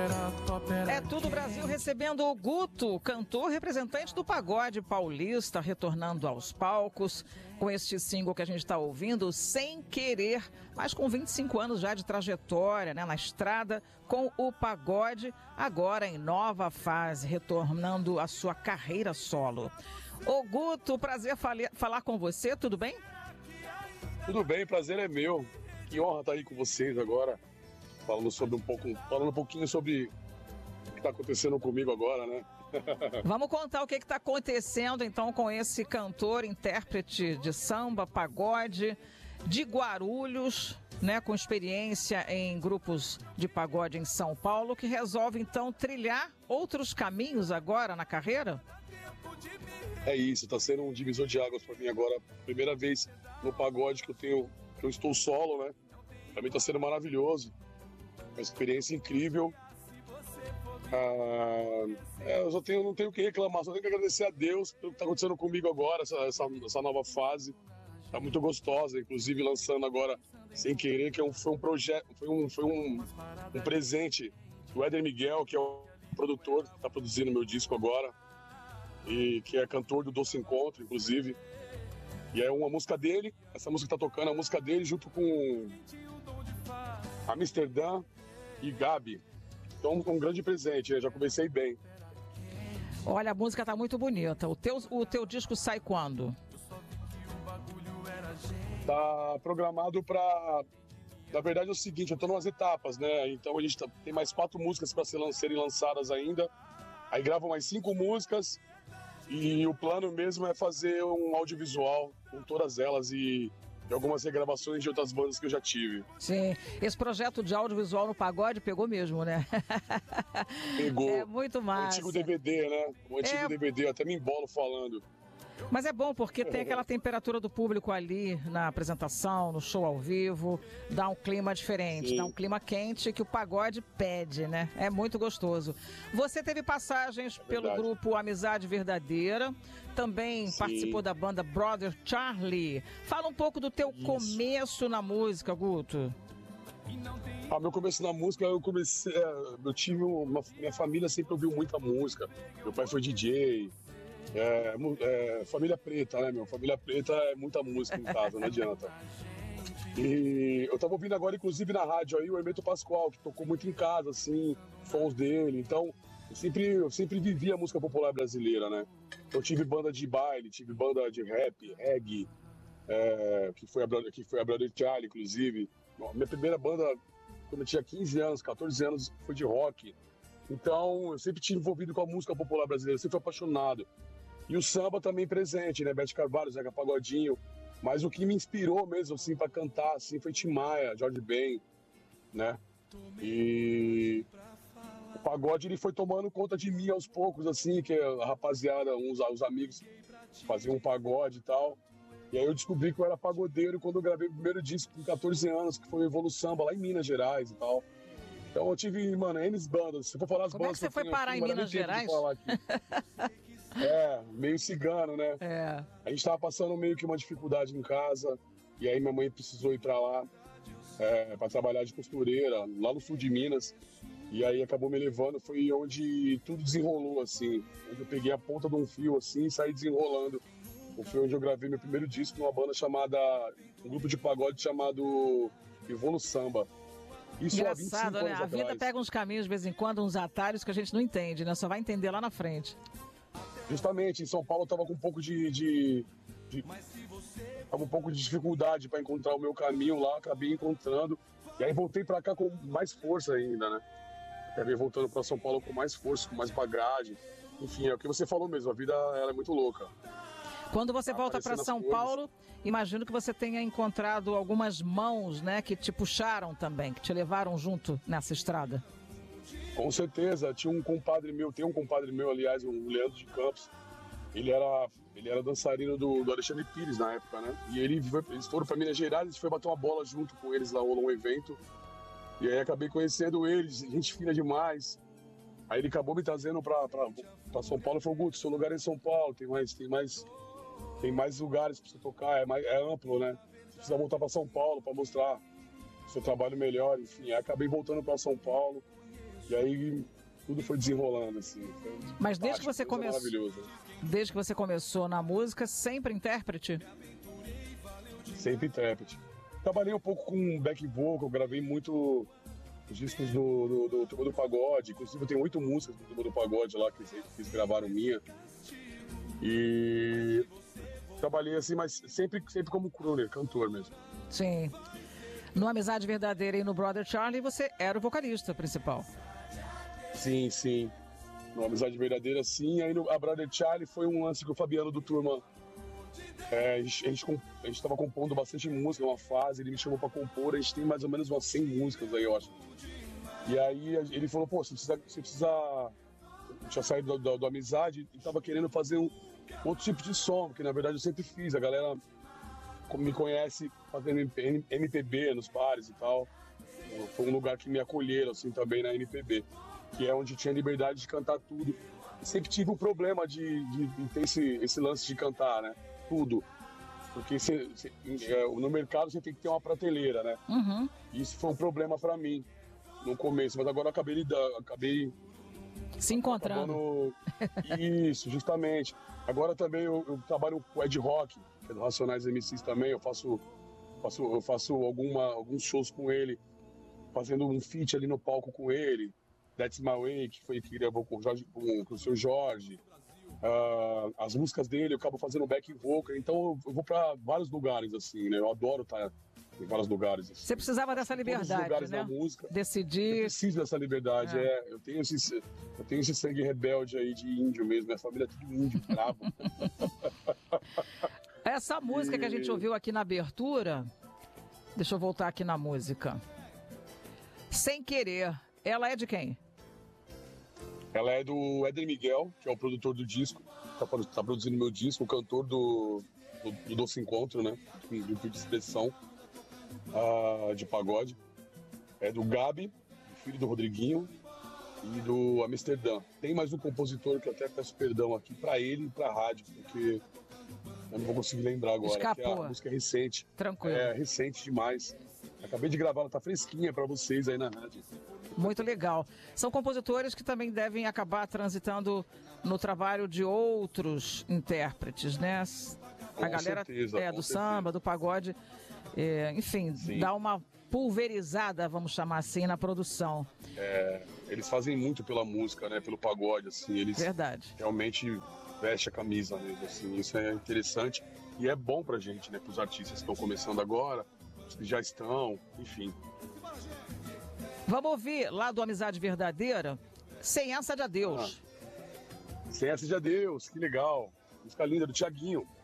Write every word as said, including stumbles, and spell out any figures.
É tudo Brasil recebendo o Guto, cantor representante do pagode paulista, retornando aos palcos com este single que a gente está ouvindo, Sem Querer, mas com vinte e cinco anos já de trajetória, né, na estrada com o pagode, agora em nova fase, retornando à sua carreira solo. Ô Guto, prazer fale- falar com você, tudo bem? Tudo bem, prazer é meu. Que honra estar aí com vocês agora, falando sobre um pouco, falando um pouquinho sobre o que está acontecendo comigo agora, né? Vamos contar o que está acontecendo então com esse cantor, intérprete de samba, pagode, de Guarulhos, né, com experiência em grupos de pagode em São Paulo, que resolve então trilhar outros caminhos agora na carreira? É isso, está sendo um divisor de águas para mim agora. Primeira vez no pagode que eu tenho, que eu estou solo, né? Para mim está sendo maravilhoso, uma experiência incrível. Ah, é, eu só tenho, não tenho o que reclamar, só tenho que agradecer a Deus pelo que está acontecendo comigo agora, essa, essa, essa nova fase. Tá muito gostosa, inclusive lançando agora Sem Querer, que é um, foi um projeto, foi um, foi um, um presente do Éder Miguel, que é o produtor que está produzindo meu disco agora, e que é cantor do Doce Encontro, inclusive. E é uma música dele, essa música que tá tocando, é a música dele junto com Amsterdã e Gabi. Então, um grande presente, né? Já comecei bem. Olha, a música tá muito bonita. O teu, o teu disco sai quando? Tá programado pra... Na verdade é o seguinte, eu tô numas etapas, né? Então a gente tá... tem mais quatro músicas para ser, serem lançadas ainda. Aí gravo mais cinco músicas. E o plano mesmo é fazer um audiovisual com todas elas e, e algumas regravações de outras bandas que eu já tive. Sim, esse projeto de audiovisual no pagode pegou mesmo, né? Pegou. É muito massa. Um antigo D V D, né? Um antigo É... D V D, eu até me embolo falando. Mas é bom porque tem aquela temperatura do público ali na apresentação, no show ao vivo, dá um clima diferente, Sim. Dá um clima quente que o pagode pede, né? É muito gostoso. Você teve passagens É pelo grupo Amizade Verdadeira, também Sim. participou da banda Brother Charlie. Fala um pouco do teu Isso. começo na música, Guto. Ah, meu começo na música, eu comecei, eu tive uma, minha família sempre ouviu muita música. Meu pai foi D J. É, é, família preta, né, meu? Família preta é muita música em casa, não adianta. E eu tava ouvindo agora, inclusive, na rádio aí, o Hermeto Pascoal, que tocou muito em casa, assim, sons dele. Então, eu sempre, eu sempre vivi a música popular brasileira, né? Eu tive banda de baile, tive banda de rap, reggae, é, que, foi a, que foi a Brother Charlie, inclusive. Minha primeira banda, quando eu tinha quinze anos, catorze anos, foi de rock. Então, eu sempre tive envolvido com a música popular brasileira, sempre fui apaixonado. E o samba também presente, né? Bete Carvalho, Zeca Pagodinho. Mas o que me inspirou mesmo, assim, pra cantar, assim, foi Tim Maia, Jorge Ben, né? E o pagode, ele foi tomando conta de mim aos poucos, assim, que a rapaziada, uns, os amigos faziam um pagode e tal. E aí eu descobri que eu era pagodeiro quando eu gravei o primeiro disco com catorze anos, que foi o Evolu Samba, lá em Minas Gerais e tal. Então eu tive, mano, N bandas. Se for falar as Como bandas é que você que eu foi parar tenho, em Minas Gerais? É, meio cigano, né? É. A gente tava passando meio que uma dificuldade em casa, e aí minha mãe precisou ir pra lá é, pra trabalhar de costureira, lá no sul de Minas. E aí acabou me levando, foi onde tudo desenrolou, assim. Onde eu peguei a ponta de um fio, assim, e saí desenrolando. Foi onde eu gravei meu primeiro disco numa banda chamada... Um grupo de pagode chamado Evolu Samba. Isso há vinte e cinco Engraçado, né? anos A vida atrás. pega uns caminhos, de vez em quando, uns atalhos que a gente não entende, né? Só vai entender lá na frente. Justamente, em São Paulo eu tava com um pouco de... de, de tava um pouco de dificuldade para encontrar o meu caminho lá, acabei encontrando. E aí voltei para cá com mais força ainda, né? Acabei voltando para São Paulo com mais força, com mais bagagem. Enfim, é o que você falou mesmo, a vida ela é muito louca. Quando você Tá volta para São Paulo, imagino que você tenha encontrado algumas mãos, né, que te puxaram também, que te levaram junto nessa estrada. Com certeza, tinha um compadre meu, tem um compadre meu, aliás, o Leandro de Campos. Ele era, ele era dançarino do, do Alexandre Pires na época, né? E ele, eles foram para Minas Gerais, a gente foi bater uma bola junto com eles lá, rolou um evento. E aí acabei conhecendo eles, gente fina demais. Aí ele acabou me trazendo para São Paulo e falou: Guto, seu lugar é em São Paulo, tem mais, tem mais, tem mais lugares para você tocar, é, mais, é amplo, né? Você precisa voltar para São Paulo para mostrar seu trabalho melhor, enfim. Aí acabei voltando para São Paulo. E aí tudo foi desenrolando, assim. Foi Mas desde que você começou, desde que você começou na música, sempre intérprete? Sempre intérprete. Trabalhei um pouco com back vocal, gravei muito os discos do, do, do Turma do Pagode. Inclusive eu tenho oito músicas do Turma do Pagode lá que eles gravaram minha. E trabalhei assim, mas sempre, sempre como crooner, cantor mesmo. Sim. No Amizade Verdadeira e no Brother Charlie, você era o vocalista principal. Sim, sim. No Amizade Verdadeira, sim. Aí no a Brother Charlie foi um lance que o Fabiano do Turma... É, a gente a estava compondo bastante música, uma fase, ele me chamou para compor, a gente tem mais ou menos umas cem músicas aí, eu acho. E aí ele falou, pô, você precisa... Você precisa... Eu tinha saído do, do, do Amizade e tava querendo fazer um outro tipo de som, que na verdade eu sempre fiz. A galera me conhece fazendo M P B nos bares e tal. Foi um lugar que me acolheram, assim, também na M P B, que é onde tinha liberdade de cantar tudo. E sempre tive um problema de, de, de ter esse, esse lance de cantar, né? Tudo. Porque cê, cê, no mercado você tem que ter uma prateleira, né? Uhum. Isso foi um problema pra mim no começo, mas agora eu acabei lidando, acabei se encontrando. Acabando... Isso, justamente. Agora também eu, eu trabalho com o Ed Rock, que é do Racionais M Cs também, eu faço, faço, eu faço alguma, alguns shows com ele, fazendo um feat ali no palco com ele, That's My Way, que foi que gravou com o, Jorge, com, com o seu Jorge. Uh, as músicas dele eu acabo fazendo back vocal, então eu vou para vários lugares assim, né? Eu adoro estar em vários lugares. Assim. Você precisava dessa liberdade, né? Música, decidir. Eu preciso dessa liberdade, é. é eu, tenho esse, eu tenho esse sangue rebelde aí de índio mesmo, minha família é tudo índio, bravo. Essa música e... que a gente ouviu aqui na abertura, deixa eu voltar aqui na música. Sem Querer, ela é de quem? Ela é do Éder Miguel, que é o produtor do disco, tá, tá produzindo meu disco, o cantor do, do, do Doce Encontro, né? Do grupo de expressão uh, de pagode. É do Gabi, filho do Rodriguinho, e do Amsterdã. Tem mais um compositor que eu até peço perdão aqui pra ele e pra rádio, porque eu não vou conseguir lembrar agora. Escapou. Que a música é recente. Tranquilo. É recente demais. Acabei de gravar, ela tá fresquinha pra vocês aí na rádio. Muito legal. São compositores que também devem acabar transitando no trabalho de outros intérpretes, né? Com a galera certeza, é, do certeza. samba, do pagode, é, enfim, Sim. dá uma pulverizada, vamos chamar assim, na produção. É, eles fazem muito pela música, né? Pelo pagode, assim. Eles Verdade. realmente vestem a camisa mesmo, assim. Isso é interessante e é bom pra gente, né? Pros artistas que estão começando agora, os que já estão, enfim. Vamos ouvir lá do Amizade Verdadeira, Sem Essa de Adeus. Ah, Sem Essa de Adeus, que legal. Música linda do Thiaguinho.